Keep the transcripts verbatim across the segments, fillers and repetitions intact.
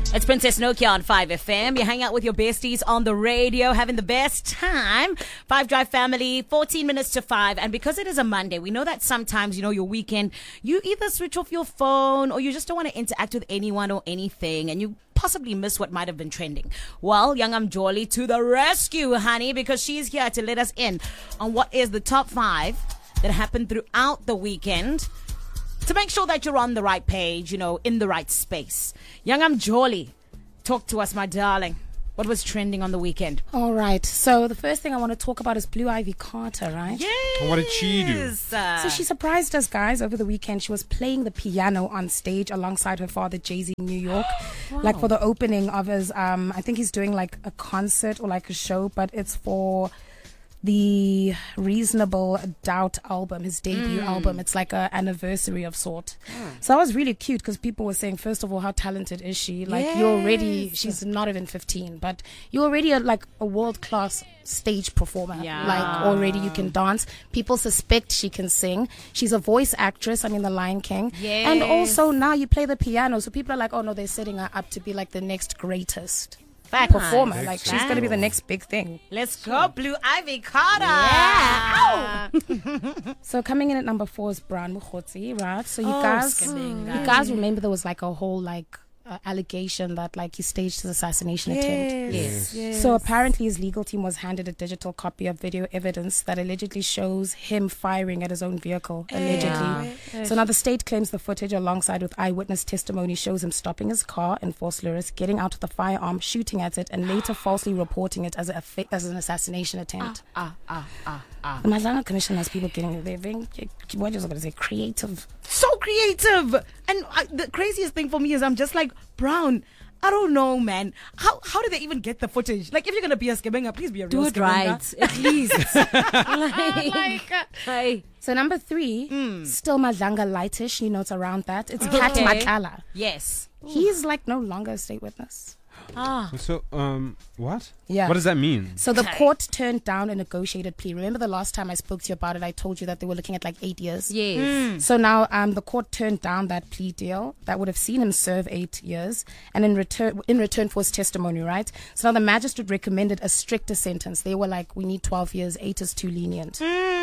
It's Princess Nokia on five F M. You hang out with your besties on the radio, having the best time. Five Drive family, fourteen minutes to five. And because it is a Monday, we know that sometimes, you know, your weekend, you either switch off your phone or you just don't want to interact with anyone or anything. And you possibly miss what might have been trending. Well, Young Mjoli to the rescue, honey, because she's here to let us in on what is the top five that happened throughout the weekend, to make sure that you're on the right page, you know, in the right space. Young Mjoli, talk to us, my darling. What was trending on the weekend? All right. So the first thing I want to talk about is Blue Ivy Carter, right? Yes. What did she do? So she surprised us, guys, over the weekend. She was playing the piano on stage alongside her father, Jay-Z, in New York. Wow. Like for the opening of his, um, I think he's doing like a concert or like a show, but it's for the Reasonable Doubt album, his debut mm. album. It's like a anniversary of sort. Mm. So that was really cute because people were saying, first of all, how talented is she? Like yes. you're already, she's not even fifteen, but you're already a, like a world-class stage performer. Yeah. Like already you can dance. People suspect she can sing. She's a voice actress. I mean, The Lion King. Yes. And also now you play the piano. So people are like, oh no, they're setting her up to be like the next greatest Fact. performer. Nice. Like she's going to be the next big thing. Let's go, Blue Ivy Carter. Yeah. So coming in at number four is Brown Mukhotsi, right? So you Oh, guys, skimming, you guys. guys remember there was like a whole like uh, allegation that like he staged his assassination attempt. Yes. yes. So apparently his legal team was handed a digital copy of video evidence that allegedly shows him firing at his own vehicle, allegedly. Yeah. So now the state claims the footage alongside with eyewitness testimony shows him stopping his car in Fort Lewis, getting out with the firearm, shooting at it, and later falsely reporting it as, a, as an assassination attempt. Ah, ah, ah, ah. The Mazanga Commission has people getting, they're being, what was I going to say, creative. So creative. And uh, the craziest thing for me is I'm just like, Brown, I don't know, man. How how did they even get the footage? Like, if you're going to be a Skibenga, please be a real Do it Skibenga. right, at least. like, Like, uh, hey. So number three, Mm. still Mazanga lightish, you know, it's around that. It's Kat Okay. Makala. yes. He's like no longer a state witness. Ah. So, um, what? Yeah. What does that mean? So the Okay. court turned down a negotiated plea. Remember the last time I spoke to you about it, I told you that they were looking at like eight years. Yes. So now um, the court turned down that plea deal that would have seen him serve eight years, and in return, in return for his testimony, right? So now the magistrate recommended a stricter sentence. They were like, we need twelve years, eight is too lenient,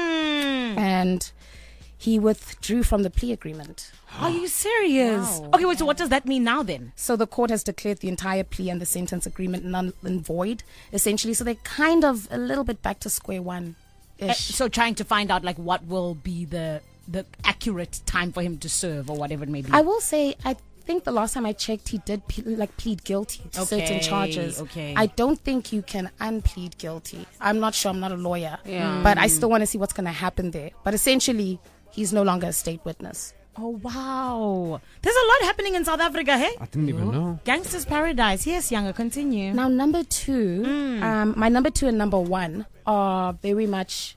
Mm. and he withdrew from the plea agreement. Are you serious? Wow. Okay, wait, so what does that mean now then? So the court has declared the entire plea and the sentence agreement null and void, essentially. So they're kind of a little bit back to square one. Uh, so trying to find out like what will be the the accurate time for him to serve or whatever it may be. I will say, I think the last time I checked, he did ple- like plead guilty to Okay, certain charges. okay. I don't think you can unplead guilty. I'm not sure. I'm not a lawyer. Yeah. But I still want to see what's going to happen there. But essentially, he's no longer a state witness. Oh, wow. There's a lot happening in South Africa, hey? I didn't even know. Gangster's Paradise. Yes, Younger, continue. Now, number two, Mm. um, my number two and number one are very much,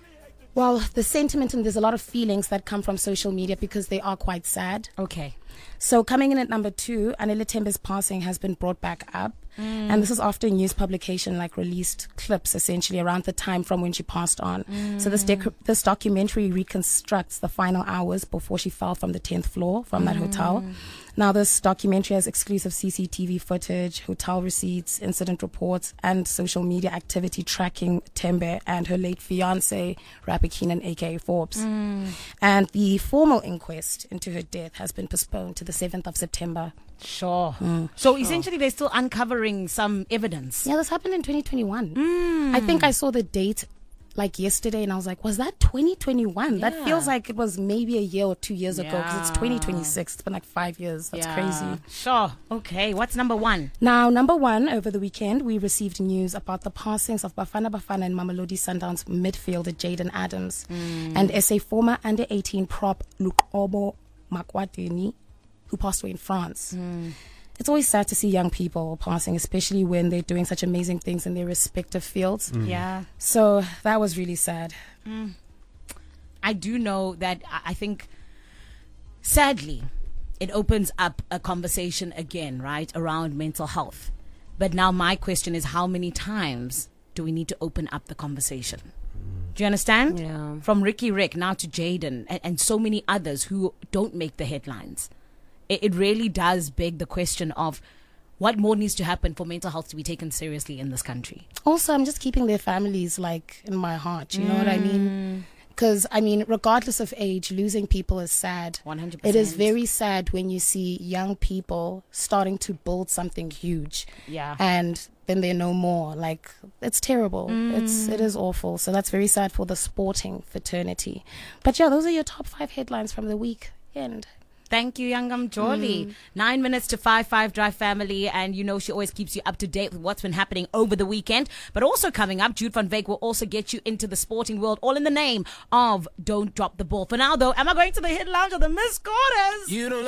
well, the sentiment, and there's a lot of feelings that come from social media because they are quite sad. Okay. So coming in at number two, Anele Tembe's passing has been brought back up. Mm. And this is after a news publication like released clips essentially around the time from when she passed on. Mm. So this dec- this documentary reconstructs the final hours before she fell from the tenth floor from that mm. hotel. Now this documentary has exclusive C C T V footage, hotel receipts, incident reports, and social media activity tracking Tembe and her late fiance, rapper Keenan aka Forbes. Mm. And the formal inquest into her death has been postponed to the seventh of September. Sure. Mm. So essentially they're still uncovering some evidence. Yeah, this happened in twenty twenty-one. Mm. I think I saw the date like yesterday and I was like, was that twenty twenty-one? That Yeah. feels like it was maybe a year or two years ago because it's Yeah. twenty twenty-six. It's been like five years. That's Yeah. crazy. Sure. Okay. What's number one? Now, number one, over the weekend, we received news about the passings of Bafana Bafana and Mamelodi Sundowns midfielder Jaden Adams and S A former under eighteen prop Lukobo Makwateni, who passed away in France. It's always sad to see young people passing, especially when they're doing such amazing things in their respective fields. Yeah. So that was really sad. I do know that I I think, sadly, it opens up a conversation again, right, around mental health. But now my question is, how many times do we need to open up the conversation? Do you understand? Yeah. From Ricky Rick now to Jaden and, and so many others who don't make the headlines. It, it really does beg the question of, what more needs to happen for mental health to be taken seriously in this country? Also, I'm just keeping their families like in my heart. You know what I mean? Because, I mean, regardless of age, losing people is sad. one hundred percent. It is very sad when you see young people starting to build something huge. Yeah. And then they're no more. Like, it's terrible. Mm. It's, it is awful. So that's very sad for the sporting fraternity. But yeah, those are your top five headlines from the weekend. Thank you, Youngam Jolly. Mm. Nine minutes to five, five Drive family. And you know, she always keeps you up to date with what's been happening over the weekend. But also coming up, Jude van Veek will also get you into the sporting world, all in the name of Don't Drop the Ball. For now, though, am I going to the hit lounge of the Miss Quarters? You don't